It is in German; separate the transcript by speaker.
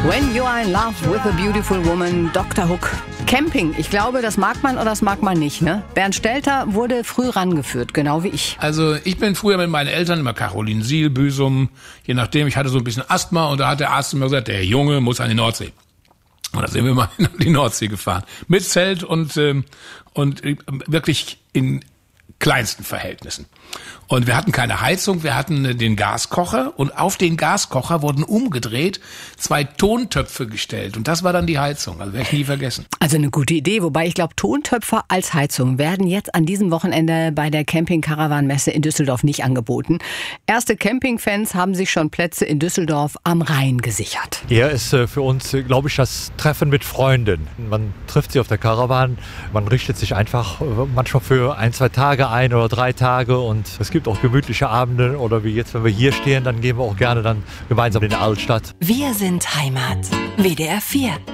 Speaker 1: When You Are in Love with a Beautiful Woman, Dr. Hook. Camping, ich glaube, das mag man oder das mag man nicht, ne? Bernd Stelter wurde früh rangeführt, genau wie ich.
Speaker 2: Also ich bin früher mit meinen Eltern immer Karolinsiel, Büsum, je nachdem, ich hatte so ein bisschen Asthma und da hat der Arzt immer gesagt, der Junge muss an die Nordsee. Und da sind wir mal in die Nordsee gefahren. Mit Zelt und wirklich in kleinsten Verhältnissen. Und wir hatten keine Heizung, wir hatten den Gaskocher und auf den Gaskocher wurden umgedreht 2 Tontöpfe gestellt und das war dann die Heizung, also werde ich nie vergessen.
Speaker 1: Also eine gute Idee, wobei ich glaube, Tontöpfe als Heizung werden jetzt an diesem Wochenende bei der Camping-Caravan-Messe in Düsseldorf nicht angeboten. Erste Campingfans haben sich schon Plätze in Düsseldorf am Rhein gesichert.
Speaker 3: Eher ist für uns, glaube ich, das Treffen mit Freunden. Man trifft sie auf der Caravan, man richtet sich einfach manchmal für 1-2 Tage ein oder 3 Tage und es gibt auch gemütliche Abende oder wie jetzt, wenn wir hier stehen, dann gehen wir auch gerne dann gemeinsam in die Altstadt.
Speaker 4: Wir sind Heimat. WDR 4.